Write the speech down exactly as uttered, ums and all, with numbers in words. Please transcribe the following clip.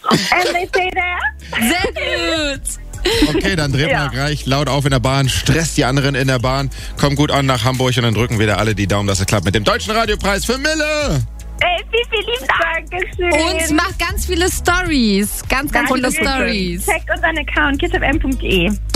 And they say there. Sehr gut. Okay, dann dreht Ja. mal gleich laut auf in der Bahn, stresst die anderen in der Bahn, komm gut an nach Hamburg und dann drücken wir da alle die Daumen, dass es klappt mit dem Deutschen Radiopreis für Mille. Ey, vielen, vielen lieben Dank. Dankeschön. Und macht ganz viele Stories. Ganz, ganz viele Danke. Stories. Checkt unseren Account kiss f m punkt d e.